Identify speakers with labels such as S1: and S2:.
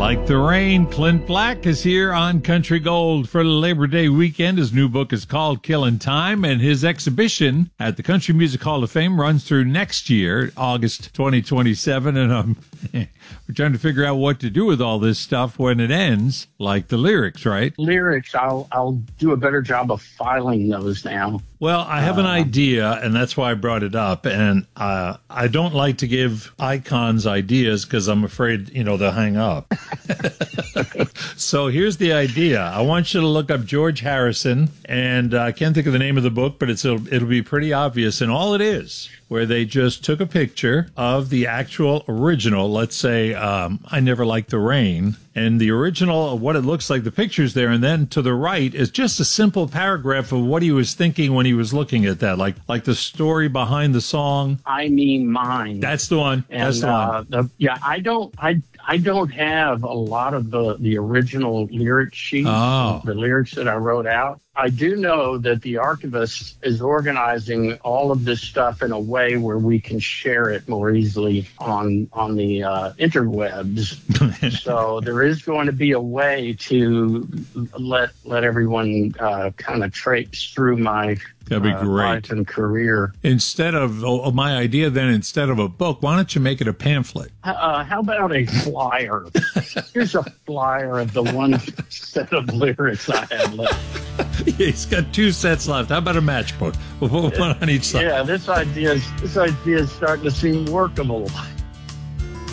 S1: Like the Rain, Clint Black is here on Country Gold for Labor Day weekend. His new book is called Killin' Time, and his exhibition at the Country Music Hall of Fame runs through next year, August 2027, and we're trying to figure out what to do with all this stuff when it ends, like the lyrics, right?
S2: Lyrics, I'll do a better job of filing those now.
S1: Well, I have an idea, and that's why I brought it up. And I don't like to give icons ideas because I'm afraid, they'll hang up. So here's the idea. I want you to look up George Harrison, and I can't think of the name of the book, but it'll be pretty obvious. And all it is, where they just took a picture of the actual original, let's say, I Never Liked the Rain, and the original, what it looks like, the picture's there, and then to the right is just a simple paragraph of what he was thinking when he was looking at that, like the story behind the song.
S2: I Mean Mine.
S1: That's the one.
S2: And,
S1: that's the one.
S2: I don't have a lot of the original lyric sheets, the lyrics that I wrote out. I do know that the archivist is organizing all of this stuff in a way where we can share it more easily on the interwebs. So there is going to be a way to let everyone kind of traipse through my
S1: That'd be great.
S2: Life and career.
S1: Instead of my idea, then instead of a book, why don't you make it a pamphlet?
S2: How about a flyer? Here's a flyer of the one set of lyrics I had left.
S1: Yeah, he's got 2 sets left. How about a matchbook? We'll put one on each side.
S2: Yeah, this idea is starting to seem workable.